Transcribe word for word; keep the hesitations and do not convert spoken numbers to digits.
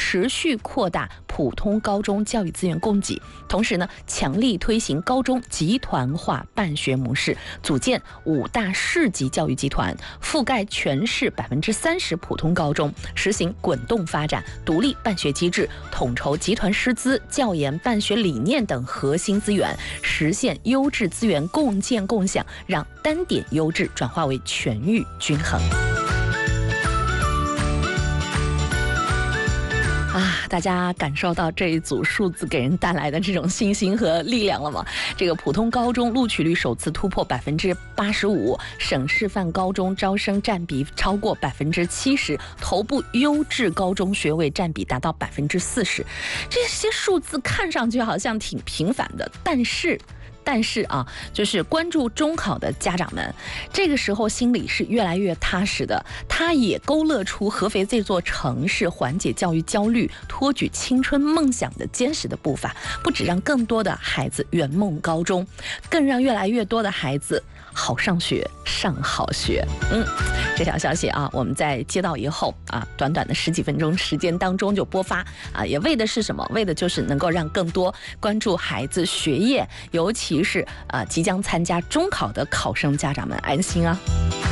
持续扩大普通高中教育资源供给，同时呢，强力推行高中集团化办学模式，组建五大市级教育集团，覆盖全市百分之三十普通高中，实行滚动发展、独立办学机制，统筹集团师资、教研、办学理念等核心资源，实现优质资源共建共享，让单点优质转化为全域均衡。啊，大家感受到这一组数字给人带来的这种信心和力量了吗？这个普通高中录取率首次突破百分之八十五，省示范高中招生占比超过百分之七十，头部优质高中学位占比达到百分之四十。这些数字看上去好像挺平凡的，但是。但是啊，就是关注中考的家长们，这个时候心里是越来越踏实的。他也勾勒出合肥这座城市缓解教育焦虑、托举青春梦想的坚实的步伐，不只让更多的孩子圆梦高中，更让越来越多的孩子好上学、上好学。嗯，这条消息啊，我们在接到以后啊，短短的十几分钟时间当中就播发啊，也为的是什么？为的就是能够让更多关注孩子学业，尤其是啊即将参加中考的考生家长们安心啊。